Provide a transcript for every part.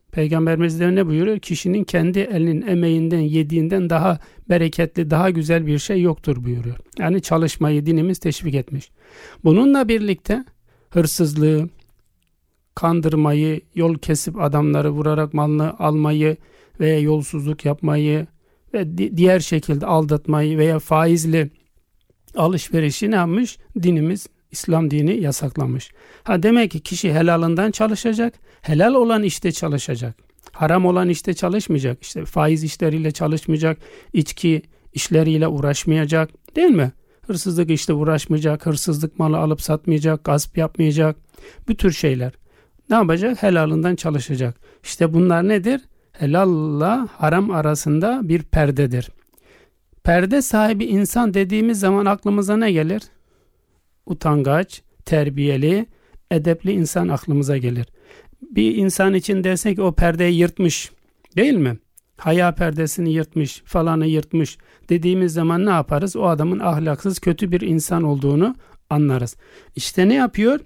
Peygamberimiz de ne buyuruyor? Kişinin kendi elinin emeğinden yediğinden daha bereketli, daha güzel bir şey yoktur buyuruyor. Yani çalışmayı dinimiz teşvik etmiş. Bununla birlikte hırsızlığı, kandırmayı, yol kesip adamları vurarak malını almayı veya yolsuzluk yapmayı ve diğer şekilde aldatmayı veya faizli alışverişi ne yapmış? Dinimiz, İslam dini yasaklamış. Demek ki kişi helalından çalışacak, helal olan işte çalışacak. Haram olan işte çalışmayacak. İşte faiz işleriyle çalışmayacak, içki işleriyle uğraşmayacak, değil mi? Hırsızlık işte uğraşmayacak, hırsızlık malı alıp satmayacak, gasp yapmayacak. Bu tür şeyler. Ne yapacak? Helalından çalışacak. İşte bunlar nedir? Helalla haram arasında bir perdedir. Perde sahibi insan dediğimiz zaman aklımıza ne gelir? Utangaç, terbiyeli, edepli insan aklımıza gelir. Bir insan için desek o perdeyi yırtmış, değil mi? Haya perdesini yırtmış, falanı yırtmış dediğimiz zaman ne yaparız? O adamın ahlaksız, kötü bir insan olduğunu anlarız. İşte ne yapıyor?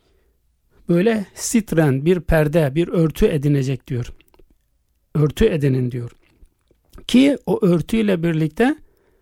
Böyle sitren, bir perde, bir örtü edinecek diyor. Örtü edinin diyor. Ki o örtüyle birlikte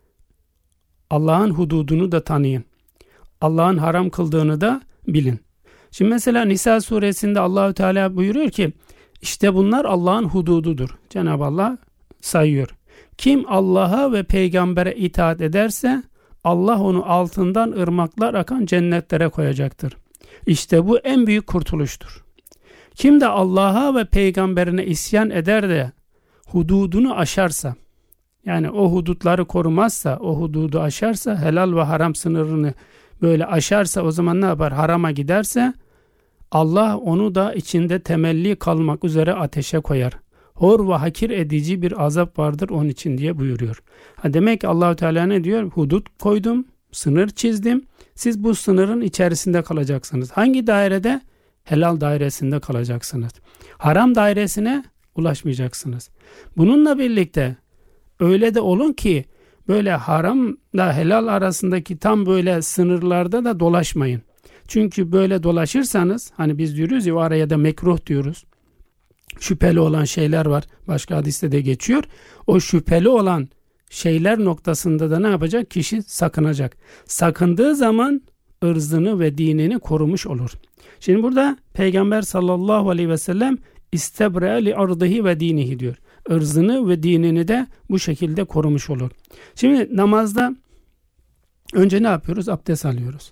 Allah'ın hududunu da tanıyın. Allah'ın haram kıldığını da bilin. Şimdi mesela Nisa suresinde Allahü Teala buyuruyor ki işte bunlar Allah'ın hudududur. Cenab-ı Allah sayıyor. Kim Allah'a ve peygambere itaat ederse Allah onu altından ırmaklar akan cennetlere koyacaktır. İşte bu en büyük kurtuluştur. Kim de Allah'a ve peygamberine isyan eder de hududunu aşarsa, yani o hudutları korumazsa, o hududu aşarsa, helal ve haram sınırını böyle aşarsa, o zaman ne yapar? Harama giderse Allah onu da içinde temelli kalmak üzere ateşe koyar. Hor ve hakir edici bir azap vardır onun için diye buyuruyor. Demek ki Allah-u Teala ne diyor? Hudut koydum, sınır çizdim. Siz bu sınırın içerisinde kalacaksınız. Hangi dairede? Helal dairesinde kalacaksınız. Haram dairesine ulaşmayacaksınız. Bununla birlikte öyle de olun ki böyle haramla helal arasındaki tam böyle sınırlarda da dolaşmayın. Çünkü böyle dolaşırsanız, hani biz diyoruz ya, o araya da mekruh diyoruz. Şüpheli olan şeyler var. Başka hadiste de geçiyor. O şüpheli olan şeyler noktasında da ne yapacak? Kişi sakınacak. Sakındığı zaman ırzını ve dinini korumuş olur. Şimdi burada Peygamber sallallahu aleyhi ve sellem istebre li ardıhi ve dinihi diyor. Irzını ve dinini de bu şekilde korumuş olur. Şimdi namazda önce ne yapıyoruz? Abdest alıyoruz.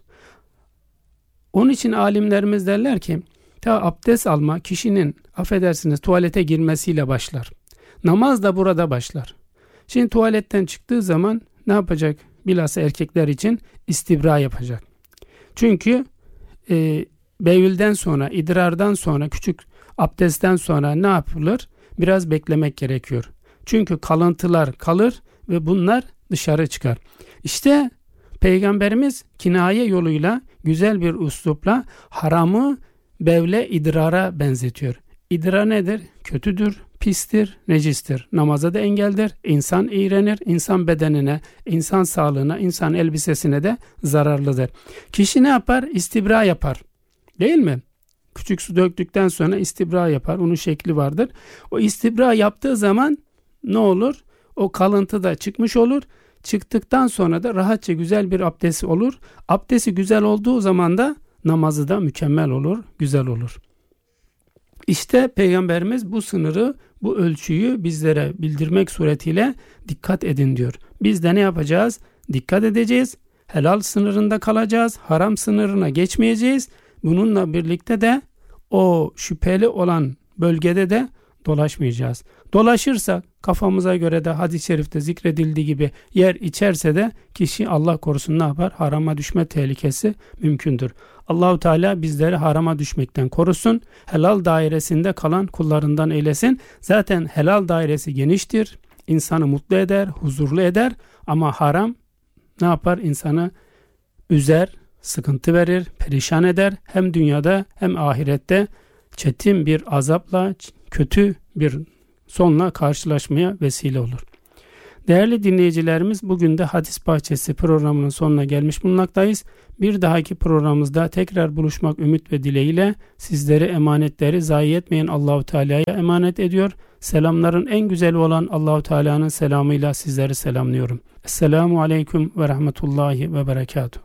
Onun için alimlerimiz derler ki abdest alma kişinin, affedersiniz, tuvalete girmesiyle başlar. Namaz da burada başlar. Şimdi tuvaletten çıktığı zaman ne yapacak? Bilhassa erkekler için istibra yapacak. Çünkü bevülden sonra, idrardan sonra, küçük abdestten sonra ne yapılır? Biraz beklemek gerekiyor. Çünkü kalıntılar kalır ve bunlar dışarı çıkar. İşte Peygamberimiz kinaye yoluyla, güzel bir üslupla haramı bevle, idrara benzetiyor. İdrar nedir? Kötüdür, pistir, necistir. Namaza da engeldir. İnsan iğrenir. İnsan bedenine, insan sağlığına, insan elbisesine de zararlıdır. Kişi ne yapar? İstibra yapar. Değil mi? Küçük su döktükten sonra istibra yapar. Onun şekli vardır. O istibra yaptığı zaman ne olur? O kalıntı da çıkmış olur. Çıktıktan sonra da rahatça güzel bir abdesti olur. Abdesti güzel olduğu zaman da namazı da mükemmel olur, güzel olur. İşte Peygamberimiz bu sınırı, bu ölçüyü bizlere bildirmek suretiyle dikkat edin diyor. Biz de ne yapacağız? Dikkat edeceğiz. Helal sınırında kalacağız. Haram sınırına geçmeyeceğiz. Bununla birlikte de o şüpheli olan bölgede de dolaşmayacağız. Dolaşırsa kafamıza göre de hadis-i şerifte zikredildiği gibi yer içerse de kişi Allah korusun ne yapar? Harama düşme tehlikesi mümkündür. Allahu Teala bizleri harama düşmekten korusun. Helal dairesinde kalan kullarından eylesin. Zaten helal dairesi geniştir. İnsanı mutlu eder, huzurlu eder. Ama haram ne yapar? İnsanı üzer, sıkıntı verir, perişan eder. Hem dünyada hem ahirette çetin bir azapla, kötü bir sonla karşılaşmaya vesile olur. Değerli dinleyicilerimiz, bugün de Hadis Bahçesi programının sonuna gelmiş bulunmaktayız. Bir dahaki programımızda tekrar buluşmak ümit ve dileğiyle sizleri, emanetleri zayi etmeyen Allahu Teala'ya emanet ediyor. Selamların en güzeli olan Allahu Teala'nın selamıyla sizleri selamlıyorum. Esselamu Aleyküm ve Rahmetullahi ve Berekatuhu.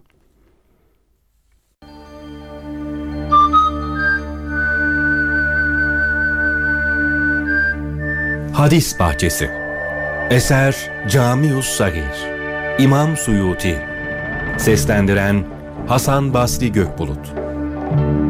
Hadis Bahçesi. Eser Camius Sagir. İmam Suyuti. Seslendiren Hasan Basri Gökbulut.